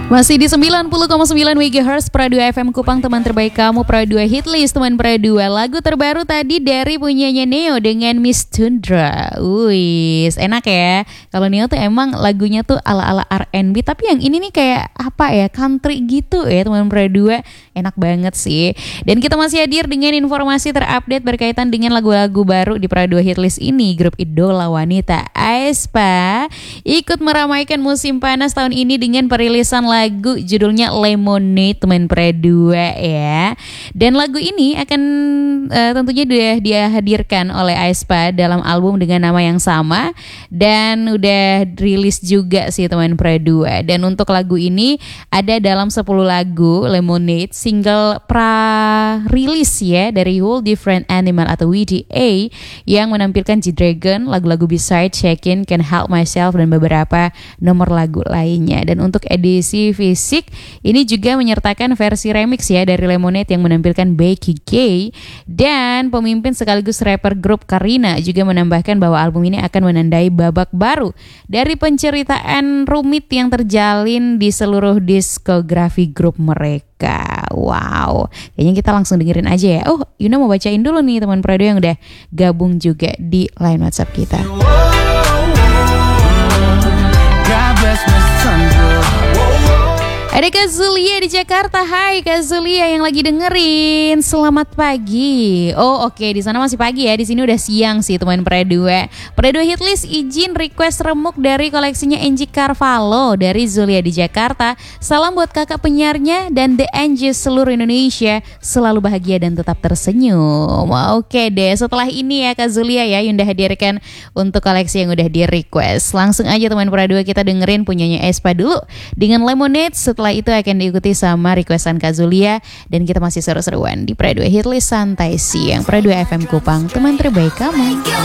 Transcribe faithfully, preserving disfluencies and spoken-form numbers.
Masih di sembilan puluh koma sembilan megahertz Pro dua F M Kupang, teman terbaik kamu, Pro dua Hitlist, teman Pro dua. Lagu terbaru tadi dari punyanya Neo dengan Miss Tundra. Wih, enak ya. Kalau Neo tuh emang lagunya tuh ala-ala R and B, tapi yang ini nih kayak apa ya, country gitu ya teman Pro dua. Enak banget sih. Dan kita masih hadir dengan informasi terupdate berkaitan dengan lagu-lagu baru di Pro dua Hitlist ini. Grup idola wanita aespa ikut meramaikan musim panas tahun ini dengan perilisan lagu judulnya Lemonade, teman Pro dua ya. Dan lagu ini akan uh, tentunya dia dihadirkan oleh aespa dalam album dengan nama yang sama dan udah rilis juga sih teman Pro dua. Dan untuk lagu ini ada dalam sepuluh lagu Lemonade, single pra-rilis ya dari Whole Different Animal atau W D A yang menampilkan G-Dragon, lagu-lagu B-side, Check-in, Can't Help Myself, dan beberapa nomor lagu lainnya. Dan untuk edisi fisik ini juga menyertakan versi remix ya dari Lemonade yang menampilkan Becky G, dan pemimpin sekaligus rapper grup Karina juga menambahkan bahwa album ini akan menandai babak baru dari penceritaan rumit yang terjalin di seluruh diskografi grup mereka. Wow, kayaknya kita langsung dengerin aja ya. Oh, Yuna mau bacain dulu nih teman Pro dua yang udah gabung juga di line WhatsApp kita. Ada Kak Zulia di Jakarta. Hai Kak Zulia yang lagi dengerin. Selamat pagi. Oh oke, okay. Di sana masih pagi ya. Di sini udah siang sih teman Pro dua. Pro dua Hitlist izin request remuk dari koleksinya Angie Carvalho dari Zulia di Jakarta. Salam buat kakak penyiarnya dan The Angies seluruh Indonesia. Selalu bahagia dan tetap tersenyum. Oke okay deh. Setelah ini ya Kak Zulia ya, Yunda hadirkan untuk koleksi yang udah di request. Langsung aja teman Pro dua kita dengerin punyanya aespa dulu dengan Lemonade. Setelah itu akan diikuti sama requestan Kak Zulia, dan kita masih seru-seruan di Pro dua Hitlist Santai Siang Pro dua F M Kupang, teman terbaik kamu.